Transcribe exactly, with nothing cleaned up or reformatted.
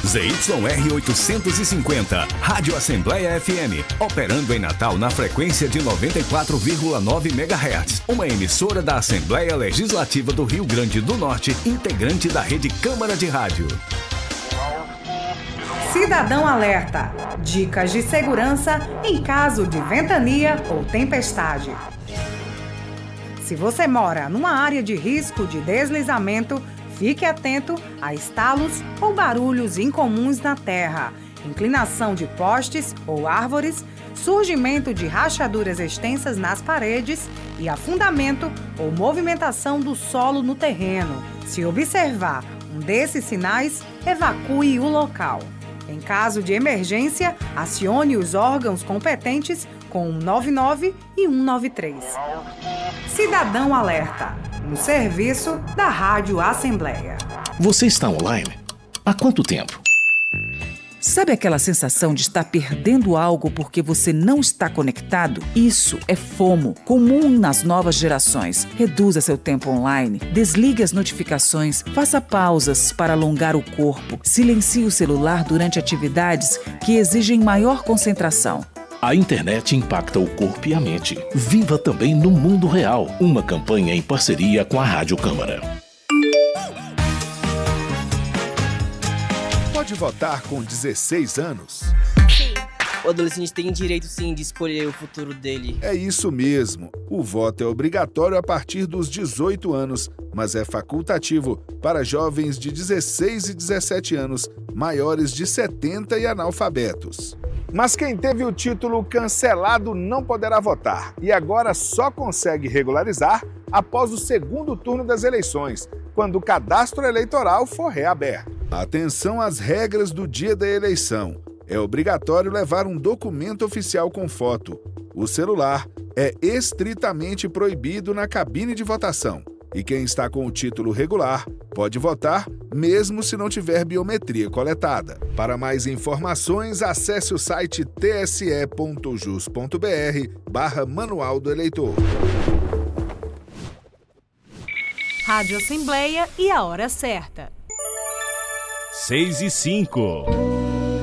Z Y R oitocentos e cinquenta, Rádio Assembleia F M, operando em Natal na frequência de noventa e quatro vírgula nove megahertz. Uma emissora da Assembleia Legislativa do Rio Grande do Norte, integrante da Rede Câmara de Rádio. Cidadão Alerta. Dicas de segurança em caso de ventania ou tempestade. Se você mora numa área de risco de deslizamento, fique atento a estalos ou barulhos incomuns na terra, inclinação de postes ou árvores, surgimento de rachaduras extensas nas paredes e afundamento ou movimentação do solo no terreno. Se observar um desses sinais, evacue o local. Em caso de emergência, acione os órgãos competentes com um nove nove e um nove três. Cidadão Alerta, um serviço da Rádio Assembleia. Você está online? Há quanto tempo? Sabe aquela sensação de estar perdendo algo porque você não está conectado? Isso é FOMO, comum nas novas gerações. Reduza seu tempo online, desligue as notificações, faça pausas para alongar o corpo, silencie o celular durante atividades que exigem maior concentração. A internet impacta o corpo e a mente. Viva também no mundo real. Uma campanha em parceria com a Rádio Câmara. Pode votar com dezesseis anos? Sim. O adolescente tem direito, sim, de escolher o futuro dele. É isso mesmo. O voto é obrigatório a partir dos dezoito anos, mas é facultativo para jovens de dezesseis e dezessete anos, maiores de setenta e analfabetos. Mas quem teve o título cancelado não poderá votar e agora só consegue regularizar após o segundo turno das eleições, quando o cadastro eleitoral for reaberto. Atenção às regras do dia da eleição. É obrigatório levar um documento oficial com foto. O celular é estritamente proibido na cabine de votação. E quem está com o título regular pode votar mesmo se não tiver biometria coletada. Para mais informações, acesse o site tse.jus.br barra Manual do Eleitor. Rádio Assembleia e a hora certa. seis e cinco.